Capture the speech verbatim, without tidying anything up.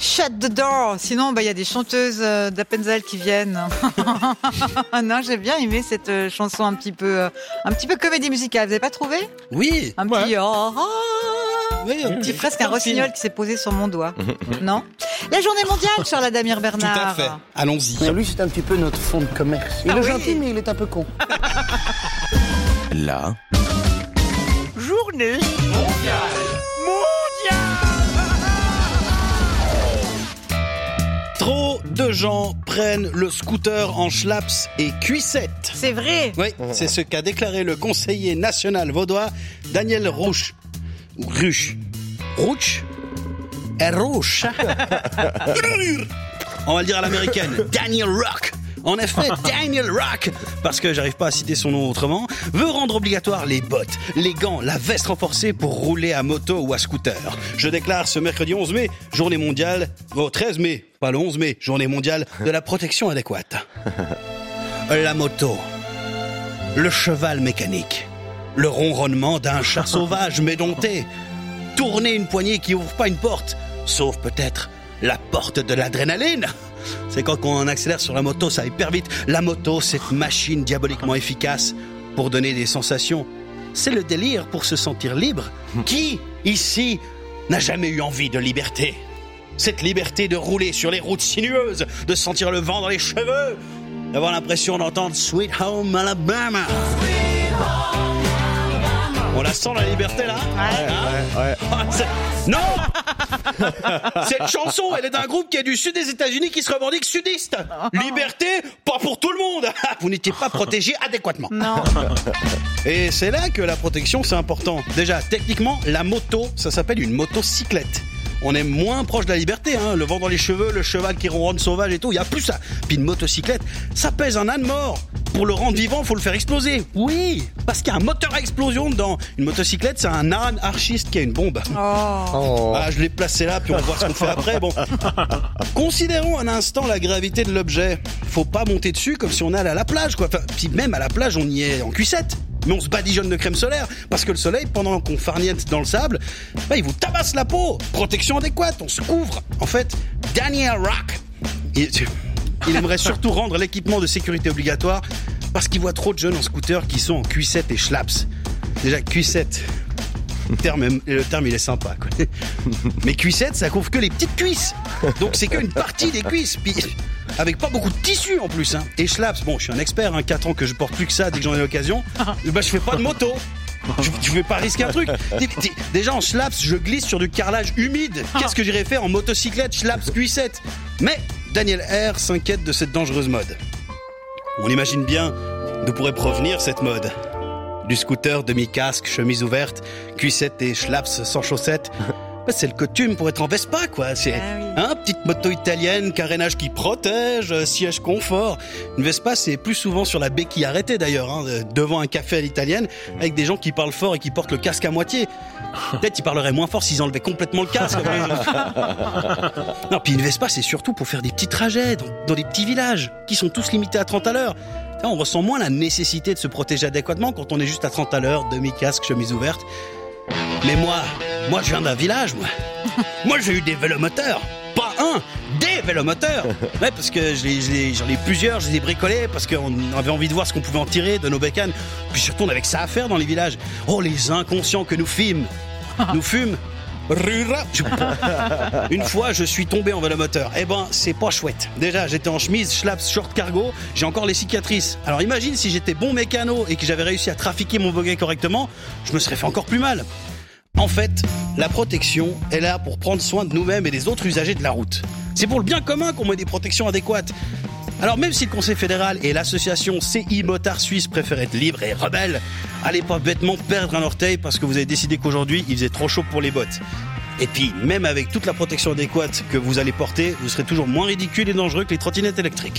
Shut the door. Sinon, bah, il y a des chanteuses euh, d'Appenzell qui viennent. Non, j'ai bien aimé cette euh, chanson un petit peu, euh, un petit peu comédie musicale. Vous avez pas trouvé? Oui. Un ouais. petit oh, oh. Oui, un petit presque un rossignol qui s'est posé sur mon doigt. Non? La journée mondiale, Charles Adamir Bernard. Tout à fait. Allons-y. Mais lui, c'est un petit peu notre fond de commerce. Il Ah est oui. gentil, mais il est un peu con. La Journée mondiale. Trop de gens prennent le scooter en schlaps et cuissette. C'est vrai. Oui, c'est ce qu'a déclaré le conseiller national vaudois Daniel Rouch. Ou Ruch. Rouch Rouch. On va le dire à l'américaine. Daniel Rock. En effet, Daniel Rock, parce que j'arrive pas à citer son nom autrement, veut rendre obligatoire les bottes, les gants, la veste renforcée pour rouler à moto ou à scooter. Je déclare ce mercredi onze mai, journée mondiale, au treize mai, pas le onze mai, journée mondiale de la protection adéquate. La moto, le cheval mécanique, le ronronnement d'un chat sauvage médompté, tourner une poignée qui ouvre pas une porte, sauf peut-être la porte de l'adrénaline. C'est quand on accélère sur la moto, ça va hyper vite. La moto, cette machine diaboliquement efficace pour donner des sensations. C'est le délire pour se sentir libre. Qui, ici, n'a jamais eu envie de liberté? Cette liberté de rouler sur les routes sinueuses, de sentir le vent dans les cheveux, d'avoir l'impression d'entendre Sweet Home Alabama. On la sent, la liberté, là? Ouais. Hein? Ouais. Ah, c'est... Non. Cette chanson, elle est d'un groupe qui est du sud des États-Unis qui se revendique sudiste. Liberté, pas pour tout le monde. Vous n'étiez pas protégé adéquatement. Non. Et c'est là que la protection, c'est important. Déjà, techniquement, la moto, ça s'appelle une motocyclette. On est moins proche de la liberté, hein. Le vent dans les cheveux, le cheval qui ronronne sauvage et tout, il y a plus ça. Puis une motocyclette, ça pèse un âne mort. Pour le rendre vivant, faut le faire exploser. Oui, parce qu'il y a un moteur à explosion dedans. Une motocyclette, c'est un âne archiste qui a une bombe. Oh. Oh. Ah, je l'ai placé là, puis on va voir ce qu'on fait après. Bon, considérons un instant la gravité de l'objet. Faut pas monter dessus comme si on allait à la plage, quoi. Enfin, puis même à la plage, on y est en cuissette. Mais on se badigeonne de crème solaire, parce que le soleil, pendant qu'on farniente dans le sable, bah, il vous tabasse la peau. Protection adéquate, on se couvre. En fait, Daniel Rock, il, il aimerait surtout rendre l'équipement de sécurité obligatoire, parce qu'il voit trop de jeunes en scooter qui sont en cuissette et schlaps. Déjà, cuissette, le terme, le terme il est sympa, quoi. Mais cuissette, ça couvre que les petites cuisses. Donc c'est qu'une partie des cuisses. Puis, avec pas beaucoup de tissu en plus, hein. Et schlaps, bon, je suis un expert, hein, quatre ans que je porte plus que ça dès que j'en ai l'occasion. Bah, je fais pas de moto. Je, je vais pas risquer un truc. Déjà en schlaps, je glisse sur du carrelage humide. Qu'est-ce que j'irais faire en motocyclette, schlaps, cuissette? Mais Daniel R s'inquiète de cette dangereuse mode. On imagine bien d'où pourrait provenir cette mode. Du scooter, demi-casque, chemise ouverte, cuissette et schlaps sans chaussettes. Bah, c'est le coutume pour être en Vespa, quoi. C'est, ah oui. hein, petite moto italienne, carénage qui protège, euh, siège confort. Une Vespa, c'est plus souvent sur la béquille arrêtée, d'ailleurs, hein, devant un café à l'italienne, avec des gens qui parlent fort et qui portent le casque à moitié. Peut-être ils parleraient moins fort s'ils enlevaient complètement le casque. Non, puis une Vespa, c'est surtout pour faire des petits trajets dans, dans des petits villages qui sont tous limités à trente à l'heure. On ressent moins la nécessité de se protéger adéquatement quand on est juste à trente à l'heure, demi-casque, chemise ouverte. Mais moi, moi je viens d'un village, moi. Moi j'ai eu des vélomoteurs. Pas un, des vélomoteurs. Ouais, parce que je les, je les, j'en ai plusieurs, je les ai bricolés parce qu'on avait envie de voir ce qu'on pouvait en tirer de nos bécanes. Puis surtout on avait que ça à faire dans les villages. Oh, les inconscients que nous fîmes. Nous fûmes. Une fois, je suis tombé en vélomoteur. Eh ben, c'est pas chouette. Déjà, j'étais en chemise, schlaps, short cargo. J'ai encore les cicatrices. Alors imagine si j'étais bon mécano et que j'avais réussi à trafiquer mon buggy correctement, je me serais fait encore plus mal. En fait, la protection est là pour prendre soin de nous-mêmes et des autres usagers de la route. C'est pour le bien commun qu'on met des protections adéquates. Alors même si le Conseil fédéral et l'association C I Motards Suisse préfèrent être libres et rebelles, allez pas bêtement perdre un orteil parce que vous avez décidé qu'aujourd'hui il faisait trop chaud pour les bottes. Et puis, même avec toute la protection adéquate que vous allez porter, vous serez toujours moins ridicule et dangereux que les trottinettes électriques.